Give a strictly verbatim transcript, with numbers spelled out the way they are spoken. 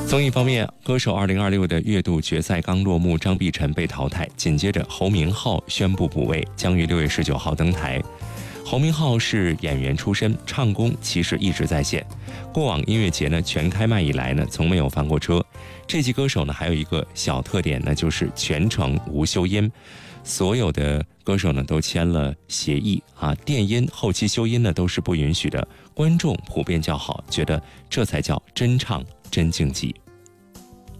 综艺方面，歌手二零二六的月度决赛刚落幕，张碧晨被淘汰，紧接着侯明昊宣布补位，将于六月十九号登台。侯明昊是演员出身，唱功其实一直在线。过往音乐节呢全开卖以来呢，从没有翻过车。这季歌手呢还有一个小特点呢，就是全程无修音。所有的歌手呢都签了协议啊，电音后期修音呢都是不允许的。观众普遍叫好，觉得这才叫真唱真竞技。